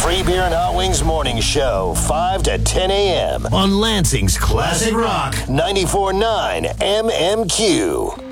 Free Beer and Hot Wings Morning Show, 5 to 10 a.m. on Lansing's Classic Rock, 94.9 MMQ.